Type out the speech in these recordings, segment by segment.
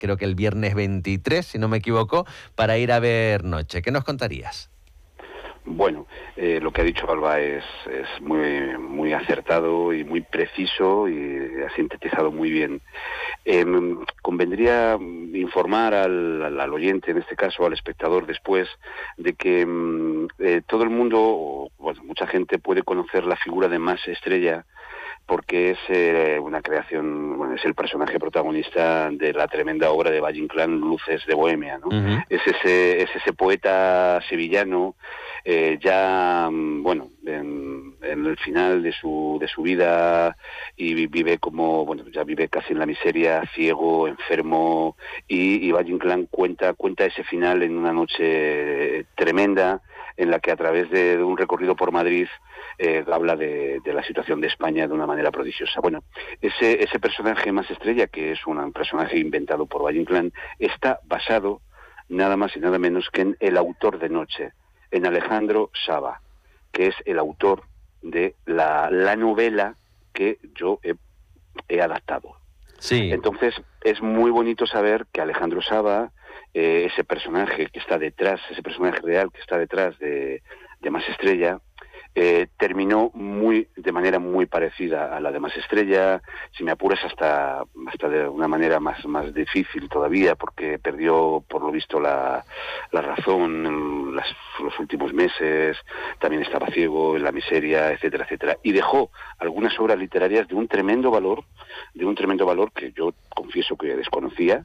creo que el viernes 23, si no me equivoco, para ir a ver Noche. ¿Qué nos contarías? Bueno, lo que ha dicho Alba es muy acertado y muy preciso y ha sintetizado muy bien. Convendría informar al oyente, en este caso al espectador después, de que todo el mundo, bueno, mucha gente puede conocer la figura de Mas Estrella porque es una creación, bueno, es el personaje protagonista de la tremenda obra de Valle Inclán, Luces de Bohemia, ¿no? Uh-huh. Es ese poeta sevillano, bueno, en el final de su vida, y vive como, bueno, ya vive casi en la miseria, ciego, enfermo, y Valle Inclán cuenta ese final en una noche tremenda, en la que a través de un recorrido por Madrid habla de la situación de España de una manera prodigiosa. Bueno, ese personaje Mas Estrella, que es un personaje inventado por Valle Inclán, está basado nada más y nada menos que en el autor de Noche, en Alejandro Saba, que es el autor de la novela que yo he adaptado. Sí. Entonces, es muy bonito saber que Alejandro Saba, ese personaje que está detrás, ese personaje real que está detrás de Mas Estrella, terminó de manera muy parecida a la de Mas Estrella, si me apuras hasta de una manera más difícil todavía, porque perdió por lo visto la razón en los últimos meses, también estaba ciego, en la miseria, etcétera, etcétera, y dejó algunas obras literarias de un tremendo valor que yo confieso que desconocía.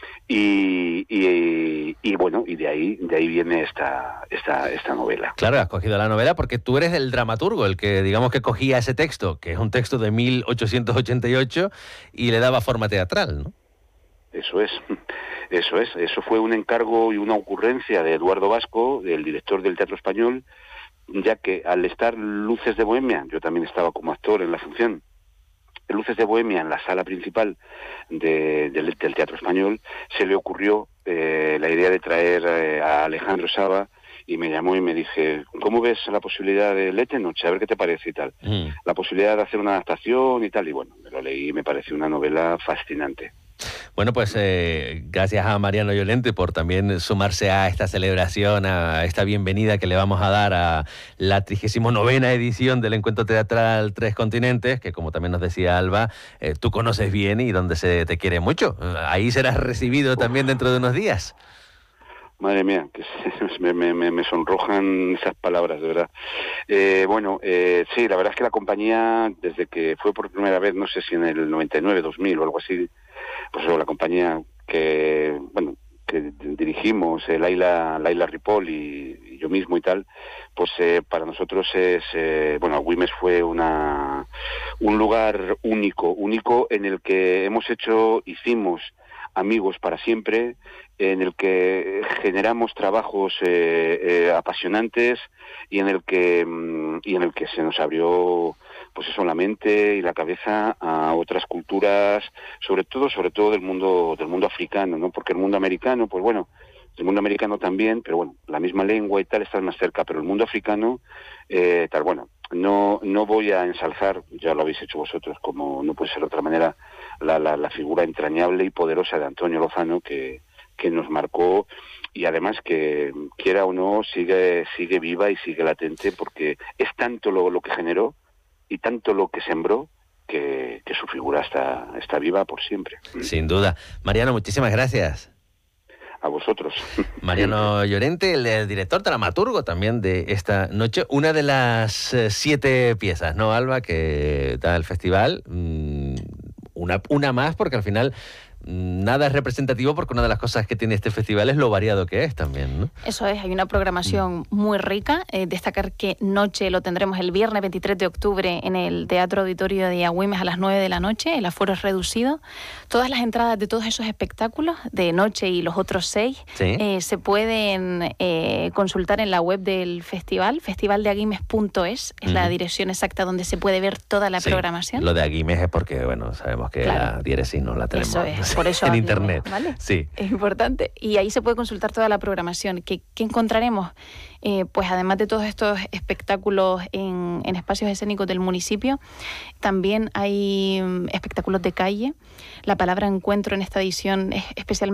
Y bueno, y de ahí viene esta novela. Claro, has cogido la novela porque tú eres el dramaturgo, el que digamos que cogía ese texto, que es un texto de 1888, y le daba forma teatral, ¿no? Eso fue un encargo y una ocurrencia de Eduardo Vasco, el director del Teatro Español, ya que al estar Luces de Bohemia, yo también estaba como actor en la función, Luces de Bohemia en la sala principal del Teatro Español, se le ocurrió la idea de traer a Alejandro Saba, y me llamó y me dije, ¿cómo ves la posibilidad de Lete Noche? A ver qué te parece y tal. La posibilidad de hacer una adaptación y tal, y bueno, me lo leí y me pareció una novela fascinante. Bueno, pues gracias a Mariano Llorente por también sumarse a esta celebración, a esta bienvenida que le vamos a dar a la 39ª edición del Encuentro Teatral Tres Continentes, que como también nos decía Alba, tú conoces bien y donde se te quiere mucho. Ahí serás recibido también dentro de unos días. Madre mía, que me sonrojan esas palabras, de verdad. Sí, la verdad es que la compañía, desde que fue por primera vez, no sé si en el 99, 2000 o algo así, pues la compañía que dirigimos, Laila Ripoll y yo mismo y tal, pues para nosotros Agüimes fue un lugar único en el que hicimos amigos para siempre, en el que generamos trabajos apasionantes y en el que se nos abrió pues eso, la mente y la cabeza a otras culturas, sobre todo del mundo africano, ¿no? Porque el mundo americano, pues bueno, el mundo americano también, pero bueno, la misma lengua y tal está más cerca, pero el mundo africano, no voy a ensalzar, ya lo habéis hecho vosotros, como no puede ser de otra manera, la figura entrañable y poderosa de Antonio Lozano, que nos marcó, y además que, quiera o no, sigue viva y sigue latente, porque es tanto lo que generó y tanto lo que sembró, que su figura está viva por siempre. Sin duda. Mariano, muchísimas gracias. A vosotros. Mariano Llorente, el director dramaturgo también de esta noche. Una de las 7 piezas, ¿no, Alba?, que da el festival. Una más, porque al final nada es representativo, porque una de las cosas que tiene este festival es lo variado que es también, ¿no? Eso es, hay una programación muy rica. Destacar que Noche lo tendremos el viernes 23 de octubre en el Teatro Auditorio de Agüimes a las 9 de la noche. El aforo es reducido. Todas las entradas de todos esos espectáculos de Noche y los otros 6 ¿sí? Se pueden consultar en la web del festival, festivaldeagüimes.es, es la dirección exacta donde se puede ver toda la programación. Lo de Agüimes es porque, bueno, sabemos que la diéresis no la tenemos. Eso es. por eso en Hablemos, internet, ¿vale? sí. Es importante. Y ahí se puede consultar toda la programación. ¿Qué encontraremos? Pues además de todos estos espectáculos en espacios escénicos del municipio, también hay espectáculos de calle. La palabra encuentro en esta edición es especialmente